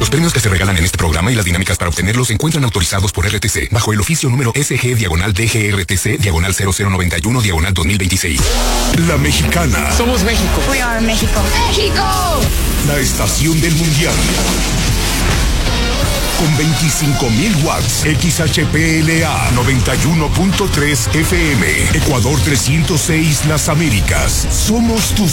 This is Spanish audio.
Los premios que se regalan en este programa y las dinámicas para obtenerlos se encuentran autorizados por RTC, bajo el oficio número SG/DGRTC/0091/2026. La Mexicana. Somos México. We are México. ¡México! La estación del mundial. Con 25.000 watts, XHPLA 91.3 FM, Ecuador 306 Las Américas. Somos tus